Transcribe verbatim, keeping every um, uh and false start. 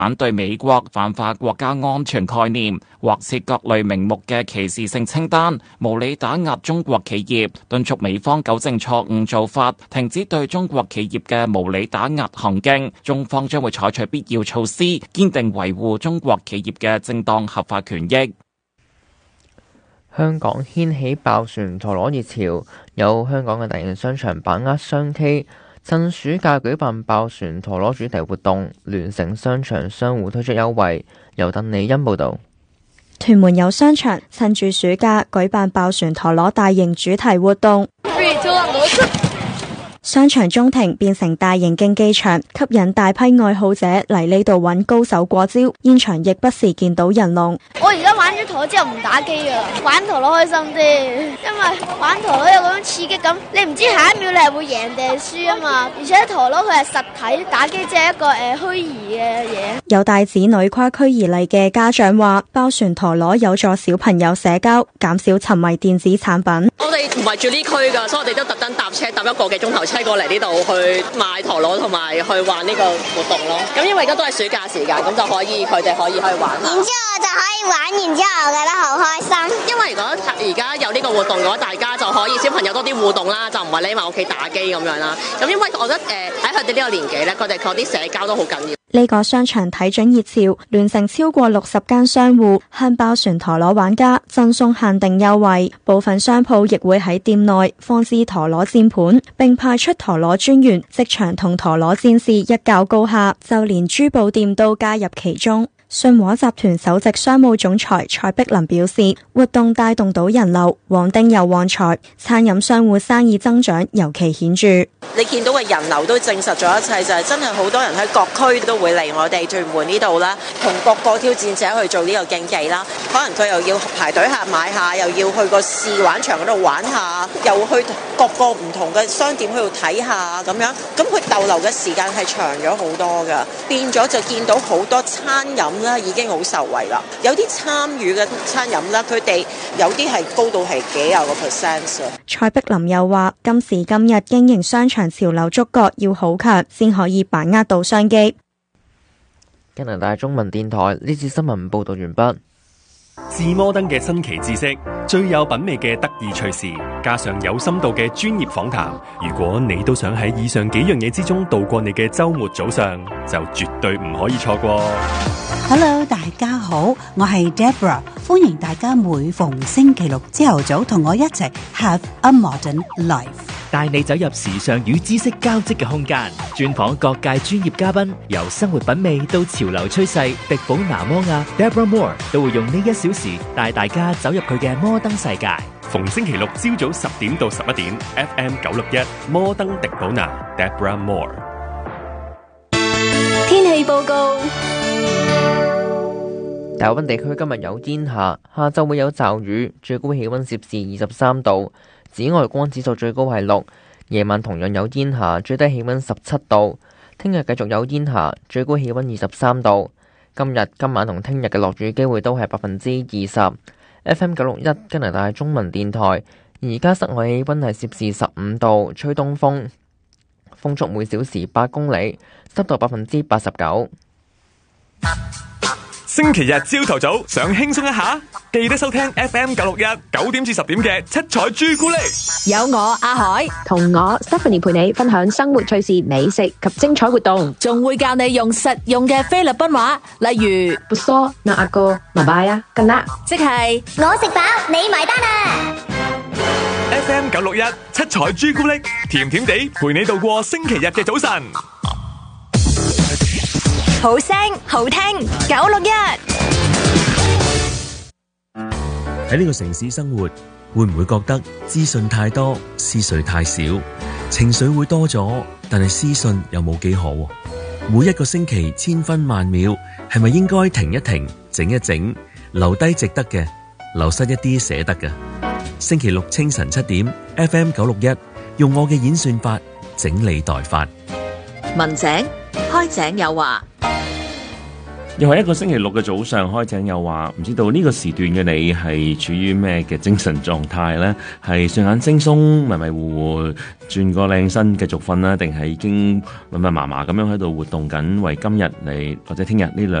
反對美國泛化國家安全概念，劃設各類名目嘅歧視性清單，無理打壓中國企業，敦促美方糾正錯誤做法，停止對中國企業嘅無理打壓行徑。中方將會採取必要措施，堅定維護中國企業嘅正當合法權益。 香港掀起爆旋陀螺熱潮，有香港嘅大型商場把握商機，趁暑假舉辦爆旋陀螺主題活動，聯成商場商戶推出優惠。由鄧麗欣報導。 屯門有商場趁住暑假舉辦爆旋陀螺大型主題活動，商場中庭變成大型競技場，吸引大批愛好者嚟呢度揾高手過招。現場亦不時見到人龍。 我而家玩咗陀螺之後唔打機啊，玩陀螺開心啲，因為玩陀螺有嗰種刺激感，你唔知下一秒你係會贏定係輸啊嘛。而且陀螺佢係實體，打機只係一個誒虛擬嘅嘢。 有帶子女跨區而嚟嘅家長話，爆旋陀螺有助小朋友社交，減少沉迷電子產品。 我哋唔係住呢區噶，所以我哋都特登搭車搭一個幾鐘頭車過嚟呢度去買陀螺同埋去玩呢個活動咯。咁因為而家都係暑假時間，咁就可以佢哋可以去玩下。 然之後就可以玩，然之後我覺得好開心。 因為如果而家有呢個活動嘅話，大家就可以小朋友多啲互動啦，就唔係匿埋屋企打機咁樣啦。咁因為我覺得誒喺佢哋呢個年紀咧，佢哋嗰啲社交都好緊要。 呢個商場睇準熱潮，聯成超過六十間商戶向爆旋陀螺玩家贈送限定優惠，部分商鋪亦會喺店內放置陀螺戰盤，並派出陀螺專員即場同陀螺戰士一較高下，就連珠寶店都加入其中。信和集團首席商務總裁蔡碧林表示，活動帶動到人流，旺丁又旺財，餐飲商戶生意增長尤其顯著。 你見到嘅人流都證實咗一切，就係真係好多人喺各區都會嚟我哋屯門呢度啦，同各個挑戰者去做呢個競技啦。可能佢又要排隊下買下，又要去個試玩場嗰度玩下，又去各個唔同嘅商店去度睇下咁樣，咁佢逗留嘅時間係長咗好多㗎，變咗就見到好多餐飲啦，已經好受惠啦。有啲參與嘅餐飲啦，佢哋有啲係高到係幾廿個 percent。 蔡碧林又話：今時今日經營商場潮流觸覺要好強，先可以把握到商機。 加拿大中文電台呢次新聞報道完畢。 自摩登嘅新奇知識，最有品味嘅得意趣事，加上有深度嘅專業訪談。如果你都想喺以上幾樣嘢之中度過你嘅周末早上，就絕對唔可以錯過。 Hello， 大家好，我係 Deborah， 歡迎大家每逢星期六朝頭早同我一齊 Have a Modern Life， 帶你走入時尚與知識交織嘅空間，專訪各界專業嘉賓，由生活品味到潮流趨勢，迪寶拿摩亞 Deborah Moore 都會用呢一小時帶大家走入佢嘅摩登世界。 逢星期六朝早十點到十一點 ，F M 九六一摩登迪寶拿 Deborah Moore。 天氣報告。 大部分地區今日有煙霞，下晝會有驟雨，最高氣溫攝氏二十三度，紫外光指數最高係六。夜晚同樣有煙霞，最低氣溫十七度。聽日繼續有煙霞，最高氣溫二十三度。今日、今晚同聽日嘅落雨機會都係百分之二十。F M 九六一加拿大中文電台，而家室外氣溫係攝氏十五度，吹東風，風速每小時八公里，濕度百分之八十九。 星期日朝頭早想輕鬆一下，記得收聽 F M 九六一九點至十點嘅七彩朱古力。 有我阿海同我 Stephanie 陪你分享生活趣事、美食及精彩活動，仲會教你用實用嘅菲律賓話，例如不梳那阿哥麻拜啊，咁啦，即係我食飽你埋單啊！ F M 九六一七彩朱古力，甜甜地陪你度過星期日嘅早晨。 好聲好聽，九六一。 喺呢個城市生活，會唔會覺得資訊太多，思緒太少？情緒會多咗，但係思訊又冇幾好。每一個星期千分萬秒，係咪應該停一停，整一整，留低值得嘅，流失一啲捨得嘅？星期六清晨七點 ，F M 九六一，用我嘅演算法整理代發。 文井開井有話。 又係一個星期六嘅早上，開井有話，唔知道呢個時段嘅你係處於咩嘅精神狀態呢？係睡眼惺忪、迷迷糊糊，轉個靚身繼續瞓啦，定係已經密密麻麻咁樣喺度活動緊，為今日嚟或者聽日呢兩